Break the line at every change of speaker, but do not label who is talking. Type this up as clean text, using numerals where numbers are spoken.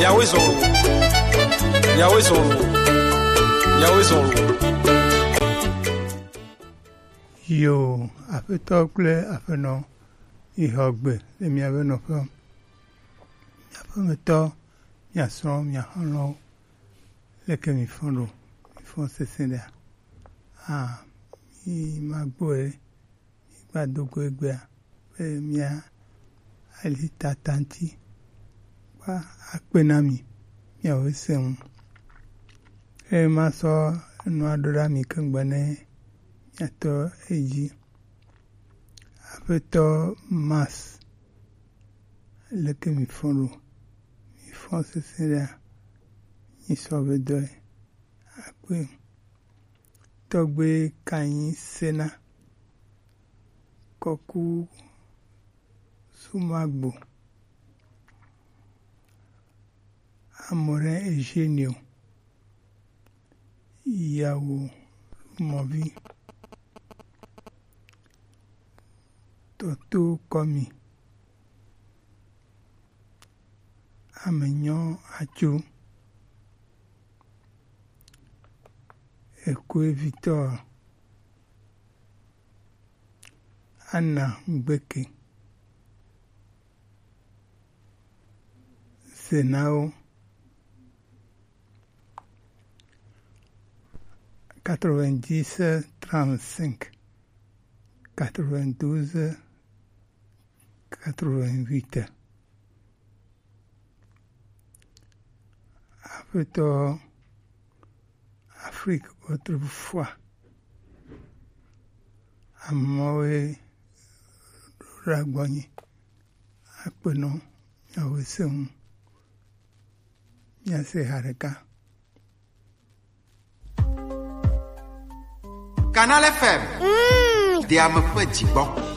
Yahweh Zoro. Yahweh Zoro. Yahweh Zoro.
Yo, after talk play, after no, he hug me. Let me have no problem. After me talk, ya som, ya hello. Let me follow. Before sitting there. He magboe. He badogo egbe. Mia, alita tanti. Ba akpenami. Ya wesem. Maso no adora mi kangbane. Yato eji. Apeto mas. Leke mi follow. Mi fonse sera. Ni sobe doy. Akwe. Togbe kanyi sena. Koku sumagbo. Amore Eugenio. Ìyàwó Mobi. Toto Komi. Amenyon Acho. Ekwe Victor. Anna Mbeke. Senao. 90 35 92 88. Après Afrique autrefois. Amoe Ragboni. Apenon Yawesem. Yase Hareka.
Canal FM. Dia me petit bon.